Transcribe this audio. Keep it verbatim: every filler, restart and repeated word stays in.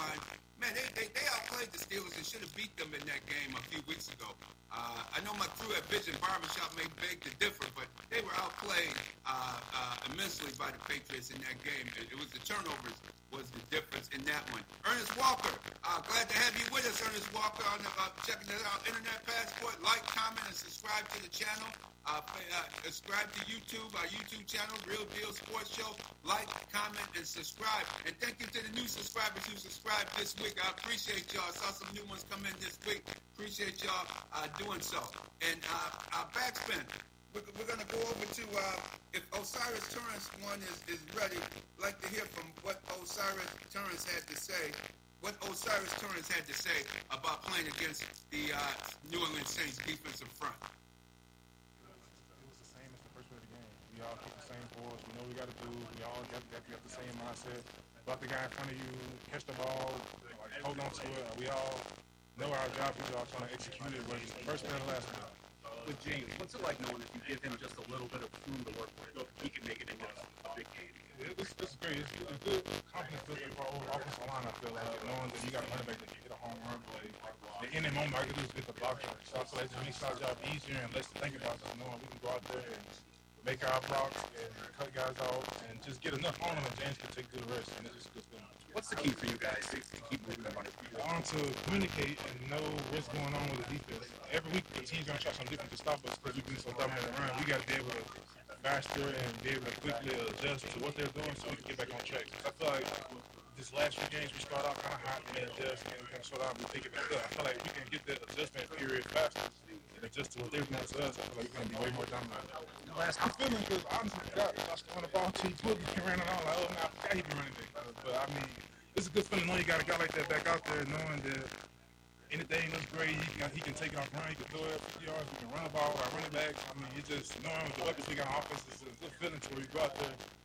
line, man, they, they, they outplayed the Steelers and should have beat them in that game a few weeks ago. Uh, I know my crew at Vision Barbershop may beg to differ, but they were outplayed uh, uh, immensely by the Patriots in that game. It, it was the turnovers was the difference in that one. Ernest Walker, uh, glad to have you with us, Ernest Walker, on the, uh, checking it out, Internet Passport. Like, comment, and subscribe to the channel. Uh, uh, subscribe to YouTube, our YouTube channel, Real Deal Sports Show. Like, comment, and subscribe. And thank you to the new subscribers who subscribed this week. I appreciate y'all. I saw some new ones come in this week. Appreciate y'all uh, doing so. And uh, our backspin. We're, we're going to go over to, uh, if Osiris Torrance one is, is ready, I'd like to hear from what Osiris Torrance had to say, what Osiris Torrance had to say about playing against the uh, New Orleans Saints defensive front. It was the same as the first play of the game. We all keep the same balls. We know what we got to do. We all got, got, got the same mindset. Block the guy in front of you, catch the ball, like, hold on to it. We all know our job. We all trying to execute it, whether it's the first play or the last play. With James, what's it like knowing if you give him just a little bit of room to work with, he can make it into a big game? It was, it's great. It's, it's a good confidence builder for our offensive line, I feel like, knowing that you got a running back that can hit a home run play. The in that moment, I can do is get the block. So I feel like it makes our job easier and less to think about, just knowing we can go out there and make our blocks and cut guys off and just get enough on them and James can take good rest. And it's just good stuff. What's the key for you guys to keep moving the money? On to communicate and know what's going on with the defense. Every week the team's going to try something different to stop us because we've been so dominant in the run. We got to be able to faster and be able to quickly adjust to what they're doing so we can get back on track. I feel like this last few games we start out kind of hot and then adjust and we kind of slow down and we pick it back up. I feel like we can get that adjustment period faster and adjust to what they're doing to us. I feel like we're going to be way more dominant. Last I'm feeling because honestly, forgot I was throwing the ball to you, put me ran it on like, oh man, I forgot he be running it. But I mean, it's a good feeling knowing you got a guy like that back out there, knowing that anything looks great, he can, he can take it off run, he can throw it fifty yards, he can run the ball, our running back. I mean, it's just knowing the weapons we got on offense is a good feeling to where you go out there